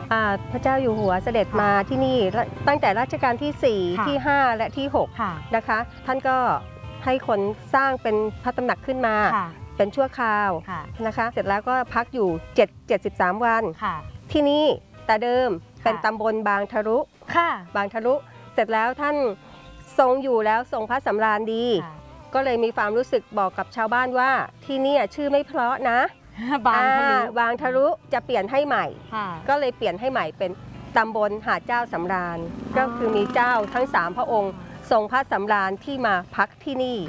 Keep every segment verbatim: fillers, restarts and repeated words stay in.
พระเจ้าอยู่หัวเสด็จมาที่นี่ตั้งแต่รัชกาลที่สี่ที่ห้าและที่หกนะคะท่านก็ให้คนสร้างเป็นพระตำหนักขึ้นมาเป็นชั่วคราวนะคะเสร็จแล้วก็พักอยู่เจ็ด เจ็ดสิบสามวันที่นี่แต่เดิมเป็นตำบลบางทะลุบางทะลุเสร็จแล้วท่านทรงอยู่แล้วทรงพระสำราญดีก็เลยมีความรู้สึกบอกกับชาวบ้านว่าที่นี่ชื่อไม่เพราะนะบางทะลุบางทะลุจะเปลี่ยนให้ใหม่ก็เลยเปลี่ยนให้ใหม่เป็นตำบลหาดเจ้าสำราญก็คือมีเจ้าทั้งสามพระองค์ทรงพระสำราญที่มาพักที่นี่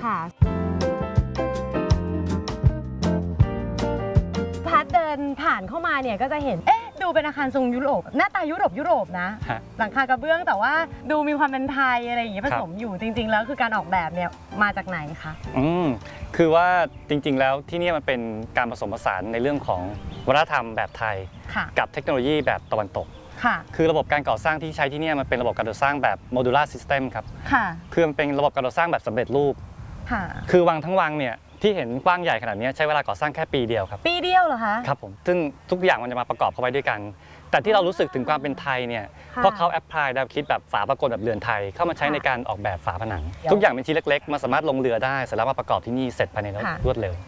พัดเดินผ่านเข้ามาเนี่ยก็จะเห็นเอ๊ะดูเป็นอาคารทรงยุโรปหน้าตายุโรปยุโรปนะหลังคากระเบื้องแต่ว่าดูมีความเป็นไทยอะไรอย่างเงี้ยผสมอยู่จริงๆแล้วคือการออกแบบเนี่ยมาจากไหนคะอืมคือว่าจริงๆแล้วที่นี่มันเป็นการผสมผสานในเรื่องของวัฒนธรรมแบบไทยกับเทคโนโลยีแบบตะวันตกคือระบบการก่อสร้างที่ใช้ที่นี่มันเป็นระบบการก่อสร้างแบบ modular system ครับคือมันเป็นระบบการก่อสร้างแบบสำเร็จรูปคือวังทั้งวังเนี่ยที่เห็นกว้างใหญ่ขนาดนี้ใช้เวลาก่อสร้างแค่ปีเดียวครับปีเดียวเหรอคะครับผมซึ่งทุกอย่างมันจะมาประกอบเข้าไว้ด้วยกันแต่ที่เรารู้สึกถึงความเป็นไทยเนี่ยเพราะเขาแอพพลายแนวคิดแบบฝาปรากฏแบบเรือนไทยเข้ามาใช้ในการออกแบบฝาผนังทุกอย่างเป็นชิ้นเล็กๆมาสามารถลงเรือได้เสร็จแล้วมาประกอบที่นี่เสร็จภายในรวดเร็ว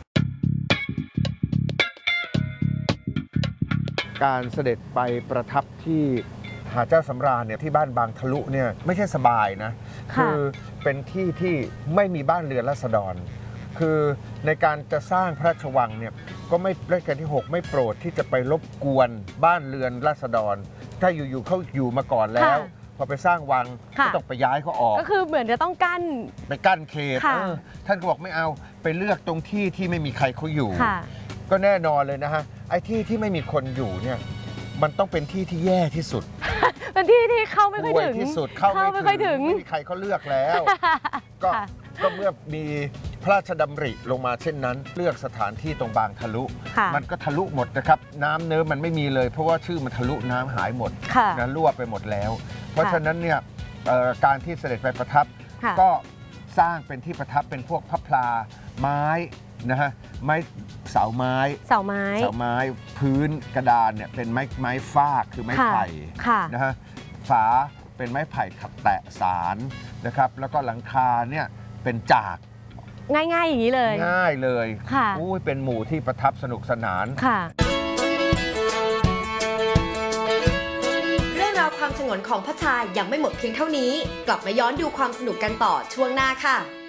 การเสด็จไปประทับที่หาดเจ้าสำราญเนี่ยที่บ้านบางทะลุเนี่ยไม่ใช่สบายนะคือเป็นที่ที่ไม่มีบ้านเรือนราษฎรคือในการจะสร้างพระราชวังเนี่ยก็ไม่รัชกาลที่หกไม่โปรดที่จะไปรบกวนบ้านเรือนราษฎรถ้าอยู่ๆเขาอยู่มาก่อนแล้วพอไปสร้างวังก็ต้องไปย้ายเขาออกก็คือเหมือนจะต้องกั้นไปกั้นเขตท่านก็บอกไม่เอาไปเลือกตรงที่ที่ไม่มีใครเขาอยู่ก็แน่นอนเลยนะฮะไอ้ที่ที่ไม่มีคนอยู่เนี่ยมันต้องเป็นที่ที่แย่ที่สุดเป็นที่ที่เข้าไม่ค่อยถึงที่สุดเข้าไม่ค่อยถึงไม่มีใครเขาเลือกแล้วก็ก็เมื่อมีพระราชดำริลงมาเช่นนั้นเลือกสถานที่ตรงบางทะลุมันก็ทะลุหมดนะครับน้ำเนิ้มมันไม่มีเลยเพราะว่าชื่อมันทะลุน้ำหายหมดนะรั่วไปหมดแล้วเพราะฉะนั้นเนี่ยการที่เสด็จไปประทับก็สร้างเป็นที่ประทับเป็นพวกพระพลาไม้นะฮะไม้เสาไม้เสาไม้เสาไม้พื้นกระดานเนี่ยเป็นไม้ไม้ฟากคือไม้ไผ่นะฮะฝาเป็นไม้ไผ่ขัดแตะสารนะครับแล้วก็หลังคาเนี่ยเป็นจากง่ายๆอย่างนี้เลยง่ายเลยค่ะอุ้ยเป็นหมู่ที่ประทับสนุกสนานค่ะเรื่องราวความสงวนของพระชายยังไม่หมดเพียงเท่านี้กลับมาย้อนดูความสนุกกันต่อช่วงหน้าค่ะ